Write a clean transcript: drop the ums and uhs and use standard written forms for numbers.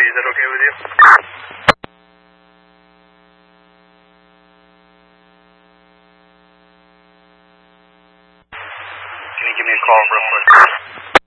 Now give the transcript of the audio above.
is that okay with you? Can you give me a call real quick?